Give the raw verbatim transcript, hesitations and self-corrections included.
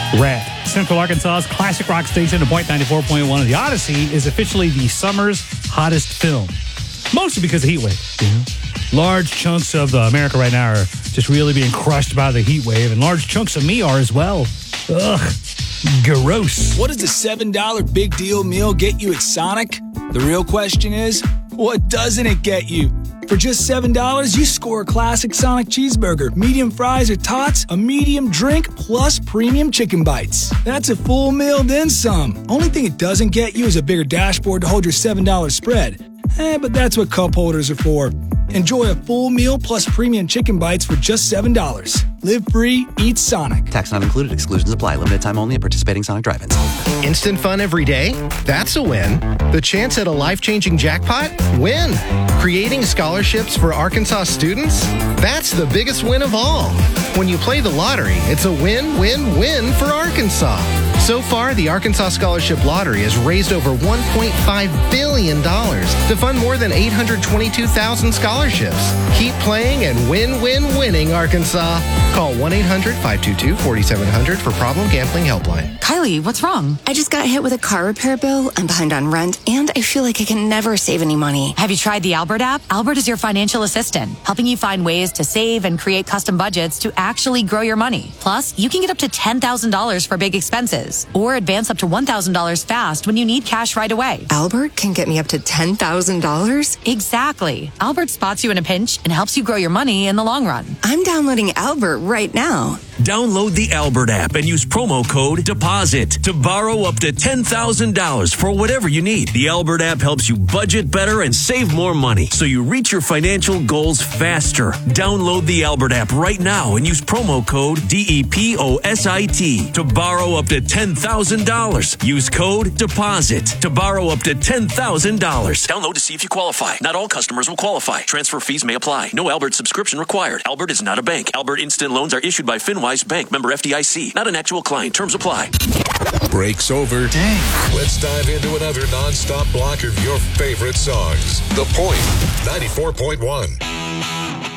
Rad. Central Arkansas's classic rock station, the Point ninety-four point one of the Odyssey, is officially the summer's hottest film. Mostly because of the heat wave. You know? Large chunks of uh, America right now are just really being crushed by the heat wave, and large chunks of me are as well. Ugh. Gross. What does a seven dollar big deal meal get you at Sonic? The real question is, what doesn't it get you? For just seven dollars, you score a classic Sonic cheeseburger, medium fries or tots, a medium drink, plus premium chicken bites. That's a full meal, then some. Only thing it doesn't get you is a bigger dashboard to hold your seven dollar spread. Eh, but that's what cup holders are for. Enjoy a full meal plus premium chicken bites for just seven dollars. Live free, eat Sonic. Tax not included. Exclusions apply. Limited time only at participating Sonic drive-ins. Instant fun every day? That's a win. The chance at a life-changing jackpot? Win. Creating scholarships for Arkansas students? That's the biggest win of all. When you play the lottery, it's a win-win-win for Arkansas. So far, the Arkansas Scholarship Lottery has raised over one point five billion dollars to fund more than eight hundred twenty-two thousand scholarships. Keep playing and win-win-winning, Arkansas. Call one eight hundred five two two four seven zero zero for Problem Gambling Helpline. Kylie, what's wrong? I just got hit with a car repair bill. I'm behind on rent, and I feel like I can never save any money. Have you tried the Albert app? Albert is your financial assistant, helping you find ways to save and create custom budgets to actually grow your money. Plus, you can get up to ten thousand dollars for big expenses, or advance up to one thousand dollars fast when you need cash right away. Albert can get me up to ten thousand dollars? Exactly. Albert spots you in a pinch and helps you grow your money in the long run. I'm downloading Albert right now. Download the Albert app and use promo code DEPOSIT to borrow up to ten thousand dollars for whatever you need. The Albert app helps you budget better and save more money so you reach your financial goals faster. Download the Albert app right now and use promo code D E P O S I T to borrow up to ten thousand dollars. Use code DEPOSIT to borrow up to ten thousand dollars. Download to see if you qualify. Not all customers will qualify. Transfer fees may apply. No Albert subscription required. Albert is not a bank. Albert Instant Loans are issued by FinWise Bank, member F D I C. Not an actual client. Terms apply. Break's over. Dang. Let's dive into another non-stop block of your favorite songs. The Point ninety-four point one.